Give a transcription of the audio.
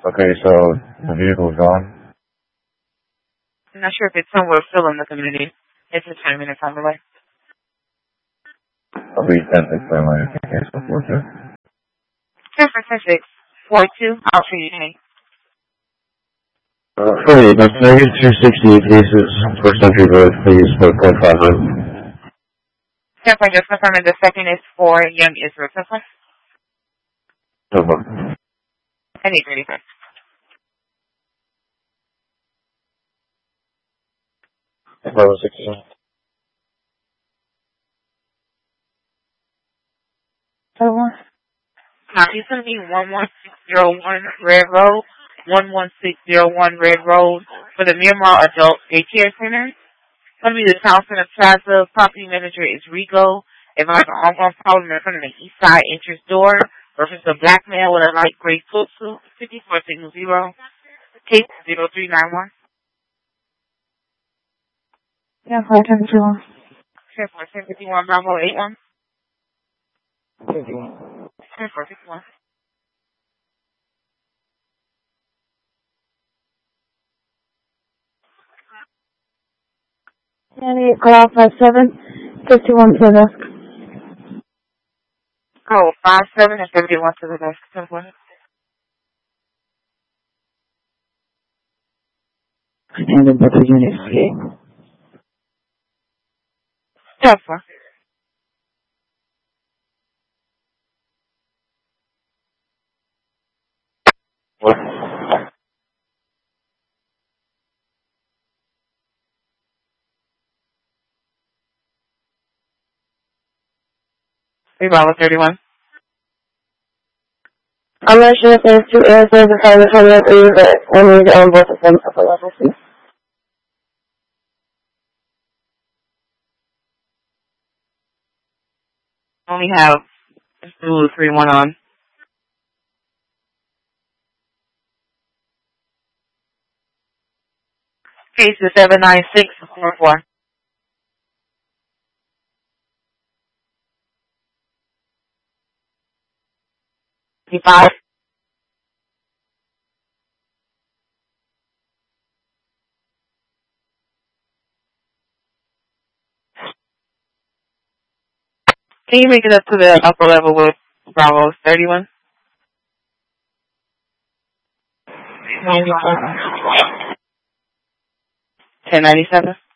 Okay, so the vehicle's gone? I'm not sure if it's somewhere still in the community. It's a 20-minute time away. I'll be 10-6 my case before, sir. 10-6-42, I'll see you today. Sorry, but can I get 260 cases for Century Road, please, for 0.500? Temple, just confirming the second is for Young Israel. Temple? No problem. I need 35. Bravo 16. Now, he's going to be 11601 Red Road, 11601 Red Road for the Miramar Adult Daycare Center. It's going to be the Town Center Plaza. Property manager is Rico. Advise an ongoing problem in front of the east side entrance door. Reference a black male with a light gray foot suit. 54 0. Case 0391. Yeah, 410. 10-4-10-51 Bravo 81. 51. 10-4-51. Danny, call 57, 51 to the desk. Oh, 57 and 51 to the desk. 10-4. And the better unit, okay? 10-4. What? Bravo 31. I'm not sure if there's two airplanes in front of the but I need on both of them at the level 2. Only have 231 on. Case is 79644. 55. Can you make it up to the upper level with Bravo 31? 1097.